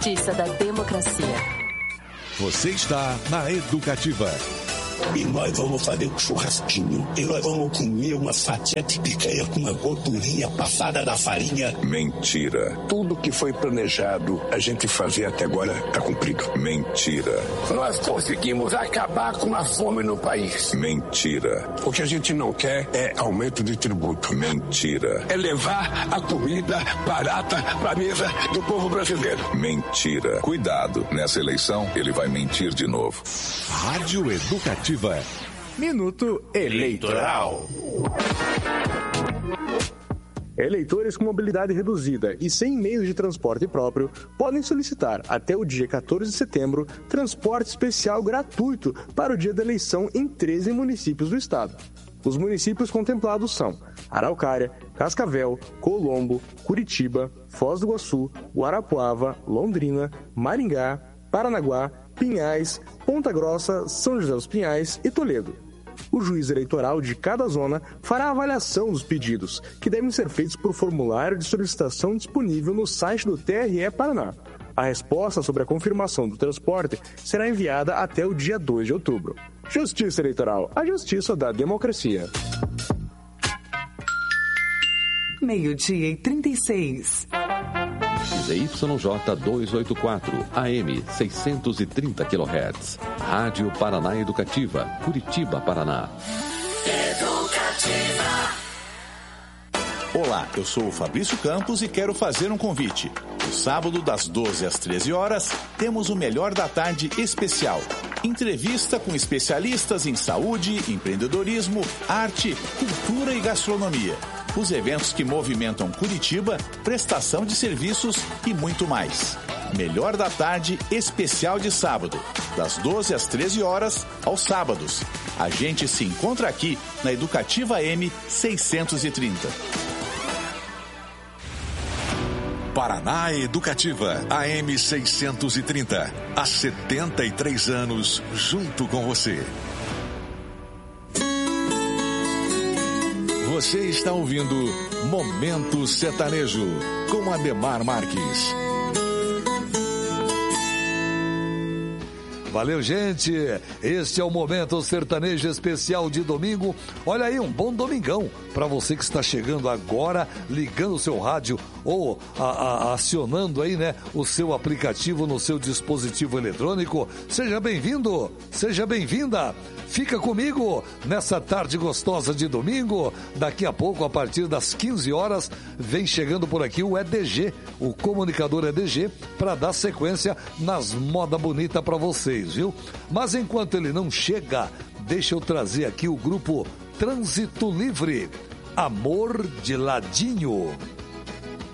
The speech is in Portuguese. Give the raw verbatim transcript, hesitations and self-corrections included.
Justiça da democracia. Você está na Educativa. E nós vamos fazer um churrasquinho. E nós vamos comer uma fatia de picanha com uma gordurinha passada da farinha. Mentira. Tudo que foi planejado a gente fazer até agora está cumprido. Mentira. Nós conseguimos acabar com a fome no país. Mentira. O que a gente não quer é aumento de tributo. Mentira. É levar a comida barata para a mesa do povo brasileiro. Mentira. Cuidado, nessa eleição ele vai mentir de novo. Rádio Educativa. Minuto Eleitoral. Eleitores com mobilidade reduzida e sem meios de transporte próprio podem solicitar até o dia quatorze de setembro transporte especial gratuito para o dia da eleição em treze municípios do estado. Os municípios contemplados são Araucária, Cascavel, Colombo, Curitiba, Foz do Iguaçu, Guarapuava, Londrina, Maringá, Paranaguá, Pinhais, Ponta Grossa, São José dos Pinhais e Toledo. O juiz eleitoral de cada zona fará a avaliação dos pedidos, que devem ser feitos por formulário de solicitação disponível no site do T R E Paraná. A resposta sobre a confirmação do transporte será enviada até o dia dois de outubro. Justiça Eleitoral, a justiça da democracia. Meio-dia e trinta e seis. Z Y J duzentos e oitenta e quatro, A M seiscentos e trinta quilohertz. Rádio Paraná Educativa, Curitiba, Paraná. Educativa. Olá, eu sou o Fabrício Campos e quero fazer um convite. No sábado, das doze às treze horas, temos o Melhor da Tarde especial. Entrevista com especialistas em saúde, empreendedorismo, arte, cultura e gastronomia. Os eventos que movimentam Curitiba, prestação de serviços e muito mais. Melhor da Tarde especial de sábado, das doze às treze horas, aos sábados. A gente se encontra aqui na Educativa M seiscentos e trinta. Paraná Educativa, A M seiscentos e trinta. Há setenta e três anos, junto com você. Você está ouvindo Momento Sertanejo, com Ademar Marques. Valeu, gente. Este é o Momento Sertanejo Especial de domingo. Olha aí, um bom domingão para você que está chegando agora, ligando o seu rádio ou a, a, acionando aí, né, o seu aplicativo no seu dispositivo eletrônico. Seja bem-vindo, seja bem-vinda. Fica comigo nessa tarde gostosa de domingo. Daqui a pouco, a partir das quinze horas, vem chegando por aqui o E D G, o comunicador E D G, para dar sequência nas moda bonita para vocês, viu? Mas enquanto ele não chega, deixa eu trazer aqui o grupo Trânsito Livre, Amor de Ladinho.